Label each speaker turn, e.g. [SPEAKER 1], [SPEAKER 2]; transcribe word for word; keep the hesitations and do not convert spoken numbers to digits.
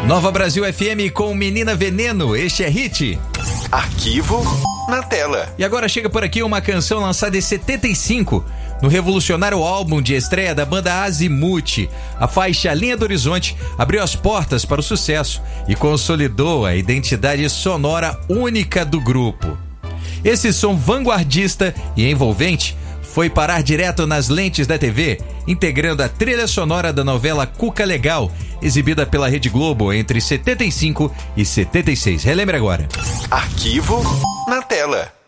[SPEAKER 1] Nova Brasil F M com Menina Veneno, este é hit.
[SPEAKER 2] Arquivo na tela.
[SPEAKER 1] E agora chega por aqui uma canção lançada em setenta e cinco, no revolucionário álbum de estreia da banda Azimuth. A faixa Linha do Horizonte abriu as portas para o sucesso e consolidou a identidade sonora única do grupo. Esse som vanguardista e envolvente foi parar direto nas lentes da T V, integrando a trilha sonora da novela Cuca Legal, exibida pela Rede Globo entre setenta e cinco e setenta e seis. Relembre agora.
[SPEAKER 2] Arquivo na tela.